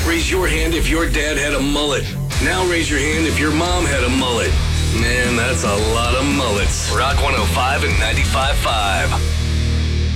Raise your hand if your dad had a mullet. Now raise your hand if your mom had a mullet. Man, that's a lot of mullets. Rock 105 and 95.5.